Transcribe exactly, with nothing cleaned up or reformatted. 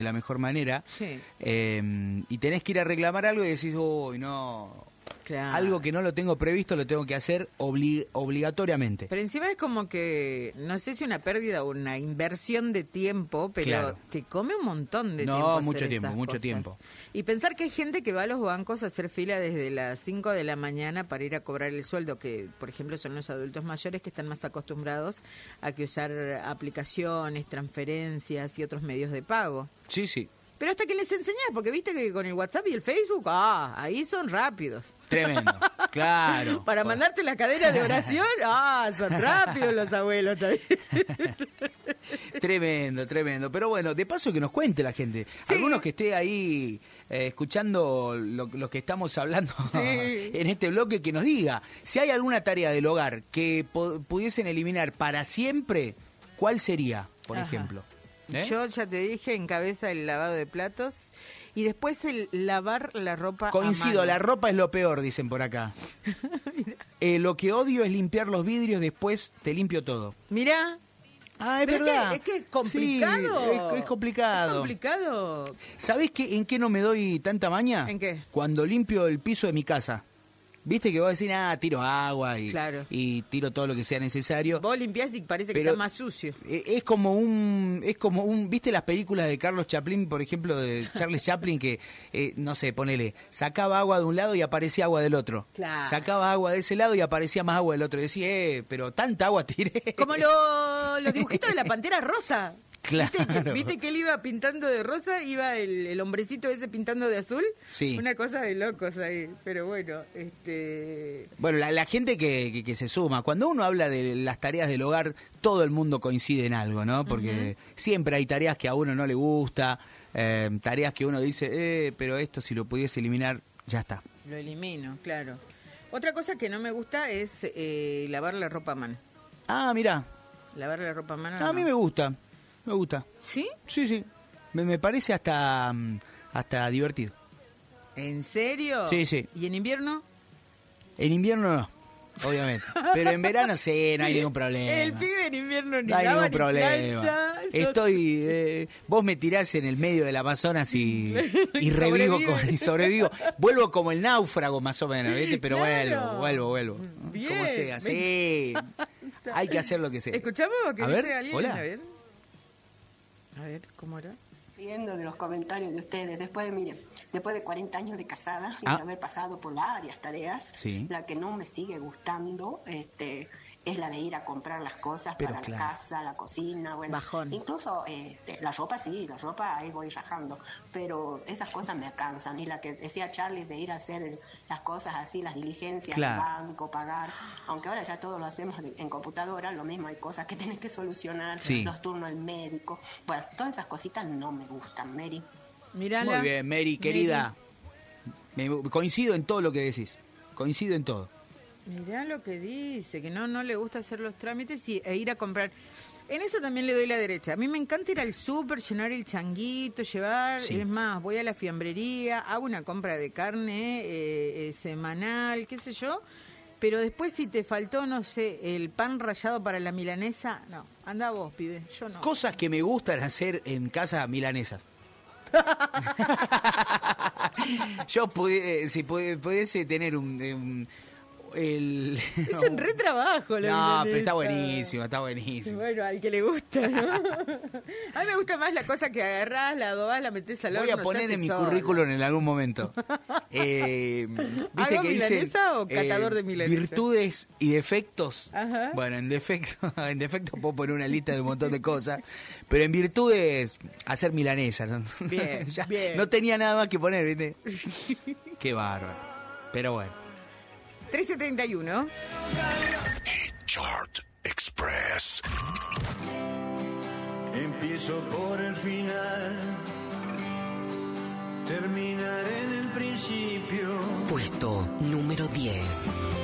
de la mejor manera, sí. eh, y tenés que ir a reclamar algo y decís, uy, no, claro. algo que no lo tengo previsto lo tengo que hacer obli obligatoriamente. Pero encima es como que, no sé si una pérdida o una inversión de tiempo, pero claro. te come un montón de no, tiempo. No, mucho tiempo, esas mucho cosas. tiempo. Y pensar que hay gente que va a los bancos a hacer fila desde las cinco de la mañana para ir a cobrar el sueldo, que por ejemplo son los adultos mayores que están más acostumbrados a que usar aplicaciones, transferencias y otros medios de pago. Sí, sí. Pero hasta que les enseñás, porque viste que con el WhatsApp y el Facebook, ah, ahí son rápidos. Tremendo, claro. Para mandarte la cadena de oración, ah, son rápidos los abuelos también. Tremendo, tremendo. Pero bueno, de paso que nos cuente la gente. Sí. Algunos que esté ahí eh, escuchando lo, lo que estamos hablando sí. en este bloque, que nos diga si hay alguna tarea del hogar que pudiesen eliminar para siempre, ¿cuál sería, por Ajá. ejemplo? ¿Eh? Yo ya te dije, encabeza el lavado de platos y después el lavar la ropa. Coincido, a mano. La ropa es lo peor, dicen por acá. eh, lo que odio es limpiar los vidrios, después te limpio todo. Mirá. Ah, es Pero verdad. Es que es, que es complicado. Sí, es, es complicado. Es complicado. ¿Sabés qué, en qué no me doy tanta maña? ¿En qué? Cuando limpio el piso de mi casa. Viste que vos decís, ah, tiro agua y, claro. y tiro todo lo que sea necesario. Vos limpiás y parece pero que está más sucio. Es como un, es como un, ¿viste las películas de Carlos Chaplin, por ejemplo, de Charles Chaplin, que, eh, no sé, ponele, sacaba agua de un lado y aparecía agua del otro? Claro. Sacaba agua de ese lado y aparecía más agua del otro. Y decía, eh, pero tanta agua tiré. Como lo, los dibujitos de la Pantera Rosa. Claro. ¿Viste que, ¿Viste que él iba pintando de rosa? Iba el, el hombrecito ese pintando de azul. Sí. Una cosa de locos ahí. Pero bueno, este... Bueno, la, la gente que, que, que se suma. Cuando uno habla de las tareas del hogar, todo el mundo coincide en algo, ¿no? Porque uh-huh. siempre hay tareas que a uno no le gusta, eh, tareas que uno dice, eh, pero esto si lo pudiese eliminar, ya está. Lo elimino, claro. Otra cosa que no me gusta es eh, lavar la ropa a mano. Ah, mirá. Lavar la ropa a mano. A no. mí me gusta. Me gusta. ¿Sí? Sí, sí. Me, me parece hasta hasta divertido. ¿En serio? Sí, sí. ¿Y en invierno? En invierno no, obviamente. Pero en verano sí, no hay ningún problema. El pibe en invierno ni no hay lava, ningún ni problema. plancha. Estoy, eh, vos me tirás en el medio del Amazonas y, y revivo con, y sobrevivo. Vuelvo como el náufrago más o menos, ¿viste? Pero claro. vuelvo, vuelvo, vuelvo. Bien. Como sea, sí. Hay que hacer lo que sea. ¿Escuchamos que a dice ver, alguien? hola. A ver. A ver, ¿cómo era? Viendo de los comentarios de ustedes, después de, miren, después de cuarenta años de casada y ah. de haber pasado por varias tareas, sí. la que no me sigue gustando este, es la de ir a comprar las cosas Pero para claro. la casa, la cocina, bueno, Bajón. incluso este, la ropa sí, la ropa ahí voy rajando, pero esas cosas me cansan. Y la que decía Charlie de ir a hacer el, las cosas así, las diligencias, claro. el banco, pagar, aunque ahora ya todo lo hacemos en computadora, lo mismo hay cosas que tenés que solucionar, sí. los turnos del médico, bueno, todas esas cositas no me gustan, Mary. Mirala. Muy bien, Mary, querida. Mary. Me, coincido en todo lo que decís. Coincido en todo. Mirá lo que dice, que no no le gusta hacer los trámites y, e ir a comprar. En eso también le doy la derecha. A mí me encanta ir al súper, llenar el changuito, llevar... Sí. Es más, voy a la fiambrería, hago una compra de carne eh, eh, semanal, qué sé yo. Pero después si te faltó, no sé, el pan rallado para la milanesa, no. Anda vos, pibe, yo no. Cosas que me gustan hacer en casa milanesas. Yo pude, si pudiese tener un... un el es un retrabajo la no, milanesa. pero está buenísimo, está buenísimo. Bueno, al que le gusta, ¿no? A mí me gusta más la cosa que agarrás, la adobás, la metés al horno. Voy a poner en mi sola. currículum en algún momento. Eh, ¿viste ¿Hago que milanesa dice, o catador eh, de milanesa? Virtudes y defectos. Ajá. Bueno, en defecto, en defecto puedo poner una lista de un montón de cosas, pero en virtudes hacer milanesa, ¿no? Bien, ya, bien. No tenía nada más que poner, ¿viste? Qué bárbaro. Pero bueno. trece treinta y uno. Hit Chart Express. Empiezo por el final, terminaré en el principio. Puesto número diez.